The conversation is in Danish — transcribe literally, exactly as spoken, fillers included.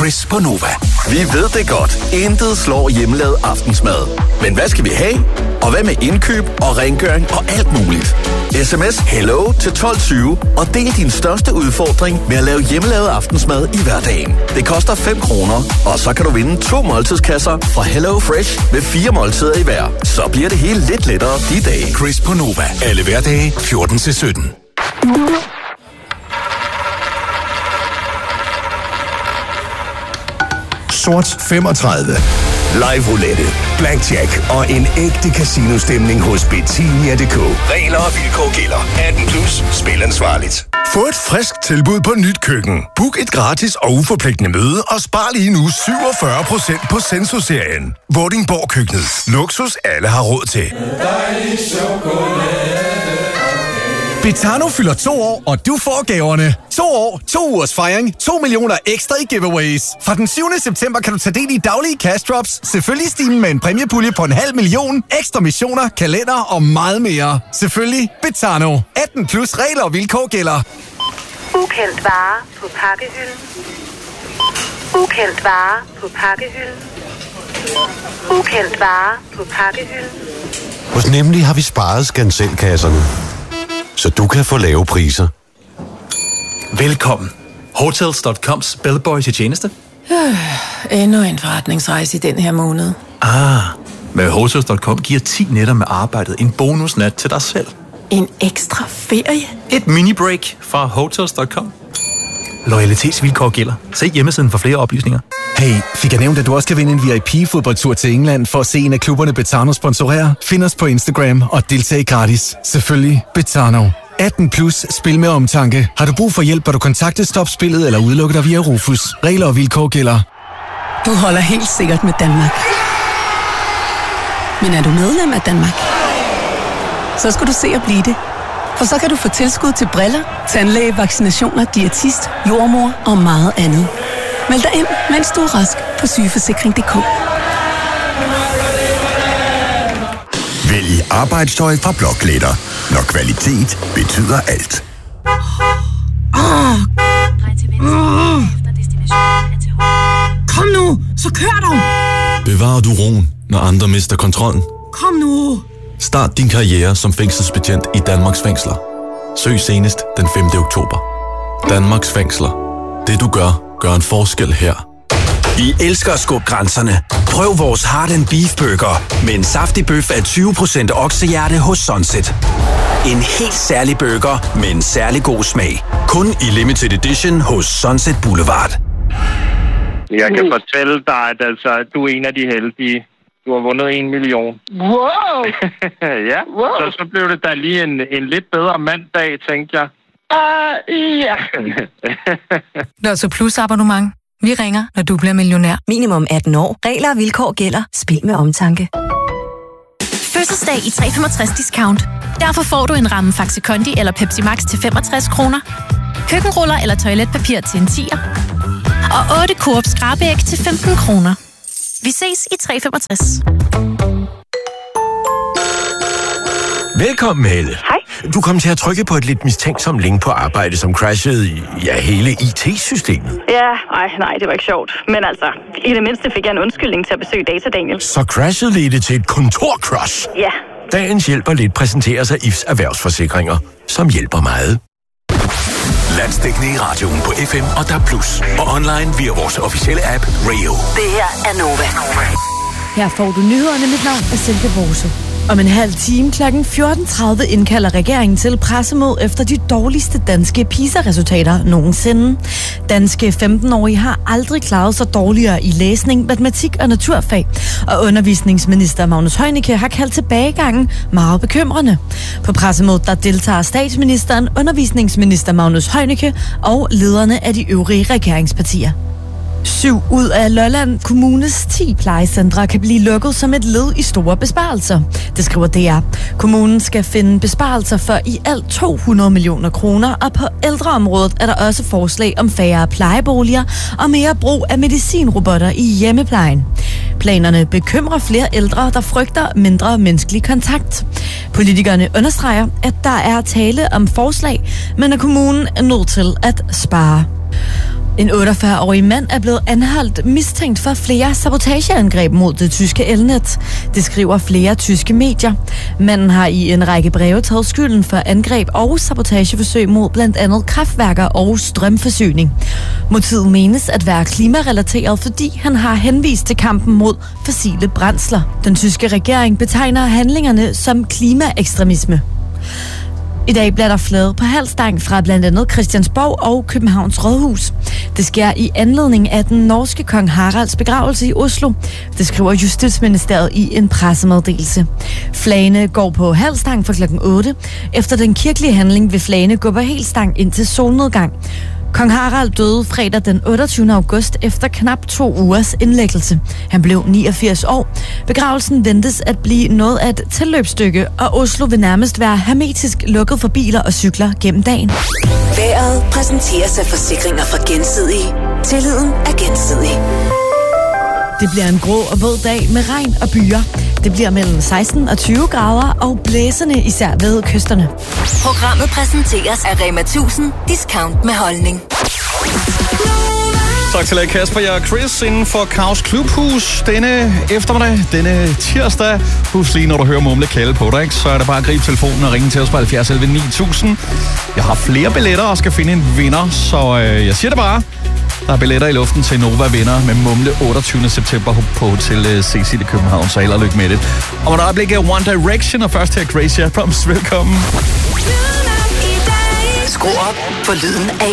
Chris på Nova. Vi ved det godt. Intet slår hjemmelavet aftensmad. Men hvad skal vi have? Og hvad med indkøb og rengøring og alt muligt? S M S Hello til tolv tyve og del din største udfordring med at lave hjemmelavet aftensmad i hverdagen. Det koster fem kroner, og så kan du vinde to måltidskasser fra Hello Fresh med fire måltider i hver. Så bliver det hele lidt lettere de dage. Chris på Nova. Alle hverdage fjorten til sytten. Sort femogtredive. Live roulette, blackjack og en ægte casino-stemning hos Betinia punktum d k. Regler og vilkår gælder. atten plus. Spil ansvarligt. Få et frisk tilbud på nyt køkken. Book et gratis og uforpligtende møde og spar lige nu syvogfyrre procent på Senso-serien. Vordingborg Køkkenet. Luksus alle har råd til. Dejlig chokolade. Betano fylder to år, og du får gaverne. To år, to ugers fejring, to millioner ekstra i giveaways. Fra den syvende september kan du tage del i daglige cash drops, selvfølgelig stimen med en præmiepulje på en halv million, ekstra missioner, kalender og meget mere. Selvfølgelig Betano. atten plus regler og vilkår gælder. Ukendt vare på pakkehylden. Ukendt vare på pakkehylden. Ukendt vare på pakkehylden. Hos Nemlig har vi sparet skanselkasserne, så du kan få lave priser. Velkommen. Hotels punktum coms bellboy til tjeneste. Øh, endnu en forretningsrejse i den her måned. Ah, med Hotels punktum com giver ti nætter med arbejdet en bonusnat til dig selv. En ekstra ferie? Et mini-break fra Hotels punktum com. Loyalitetsvilkår gælder. Se hjemmesiden for flere oplysninger. Hey, fik jeg nævnt, at du også kan vinde en V I P-fodboldtur til England for at se en af klubberne Betano sponsorerer? Find os på Instagram og deltag gratis. Selvfølgelig Betano. atten plus. Spil med omtanke. Har du brug for hjælp, bør du kontakte Stopspillet eller udelukke dig via Rufus. Regler og vilkår gælder. Du holder helt sikkert med Danmark. Men er du medlem af Danmark? Så skal du se at blive det. For så kan du få tilskud til briller, tandlæge, vaccinationer, diætist, jordmor og meget andet. Meld dig ind, mens du er rask på sygeforsikring punktum d k. Vælg arbejdstøj fra Blokletter, når kvalitet betyder alt. Oh. Mm. Kom nu, så kør dog! Bevarer du roen, når andre mister kontrollen? Kom nu! Start din karriere som fængselsbetjent i Danmarks fængsler. Søg senest den femte oktober. Danmarks fængsler. Det du gør, gør en forskel her. Vi elsker at skubbe grænserne. Prøv vores Heart and Beef Burger med en saftig bøf af tyve procent oksehjerte hos Sunset. En helt særlig burger med en særlig god smag. Kun i limited edition hos Sunset Boulevard. Jeg kan fortælle dig, at altså, du er en af de heldige. Du har vundet en million. Wow! Ja, wow. Så, så blev det da lige en, en lidt bedre mandag, tænkte jeg. Uh, ja. Lotto Plus abonnement. Vi ringer, når du bliver millionær. Minimum atten år. Regler og vilkår gælder. Spil med omtanke. Fødselsdag i tre komma femogtres discount. Derfor får du en ramme Faxi Kondi eller Pepsi Max til femogtres kroner. Køkkenruller eller toiletpapir til en tier. Og otte Coop skrabeæg til femten kroner. Vi ses i tre komma femogtres. Velkommen, Helle. Hej. Du kom til at trykke på et lidt mistænksomt link på arbejde, som crashede i ja, hele I T-systemet. Ja, ej, nej, det var ikke sjovt. Men altså, i det mindste fik jeg en undskyldning til at besøge Data Daniel. Så crashet ledte til et kontor-crash. Ja. Dagens hjælper lidt præsenterer sig I F's erhvervsforsikringer, som hjælper meget. Landsdækkende i radioen på F M og D A B plus. Og online via vores officielle app, Radio. Det her er Nova. Her får du nyhederne. Mit navn er Silke Bose. Om en halv time klokken fjorten tredive indkalder regeringen til pressemøde efter de dårligste danske PISA-resultater nogensinde. Danske femten-årige har aldrig klaret sig dårligere i læsning, matematik og naturfag, og undervisningsminister Magnus Heunicke har kaldt tilbagegangen meget bekymrende. På pressemødet der deltager statsministeren, undervisningsminister Magnus Heunicke og lederne af de øvrige regeringspartier. Syv ud af Lolland Kommunes ti plejecentre kan blive lukket som et led i store besparelser. Det skriver D R. Kommunen skal finde besparelser for i alt to hundrede millioner kroner, og på ældreområdet er der også forslag om færre plejeboliger og mere brug af medicinrobotter i hjemmeplejen. Planerne bekymrer flere ældre, der frygter mindre menneskelig kontakt. Politikerne understreger, at der er tale om forslag, men at kommunen er nødt til at spare. En otteogfyrre-årig mand er blevet anholdt mistænkt for flere sabotageangreb mod det tyske elnet. Det skriver flere tyske medier. Manden har i en række breve taget skylden for angreb og sabotageforsøg mod blandt andet kraftværker og strømforsyning. Motivet menes at være klimarelateret, fordi han har henvist til kampen mod fossile brændsler. Den tyske regering betegner handlingerne som klimaekstremisme. I dag bliver der flaget på halv stang fra blandt andet Christiansborg og Københavns Rådhus. Det sker i anledning af den norske kong Haralds begravelse i Oslo. Det skriver Justitsministeriet i en pressemeddelelse. Flagene går på halv stang fra klokken otte. Efter den kirkelige handling vil flagene gå på hel stang indtil solnedgang. Kong Harald døde fredag den otteogtyvende august efter knap to ugers indlæggelse. Han blev niogfirs år. Begravelsen ventes at blive noget af et tilløbsstykke, og Oslo vil nærmest være hermetisk lukket for biler og cykler gennem dagen. Vejret præsenteres af forsikringer fra Gensidige. Tilliden er gensidig. Det bliver en grå og våd dag med regn og byer. Det bliver mellem seksten og tyve grader og blæsende især ved kysterne. Programmet præsenteres af Rema tusind. Discount med holdning. Tak til Kasper. Jeg er Chris inden for Kaos Klubhus denne eftermiddag, denne tirsdag. Husk lige, når du hører Mumle kalde på dig, ikke? Så er det bare at gribe telefonen og ringe til os på halvfjerds elleve ni tusind. Jeg har flere billetter og skal finde en vinder, så øh, jeg siger det bare. Der er billetter i luften til Nova vinder med Mumle otteogtyvende september på Hotel C C i København, så held og lykke med det. Og med et øjeblik er One Direction, og først her Gracie Abrams. Velkommen. Skru op for lyden af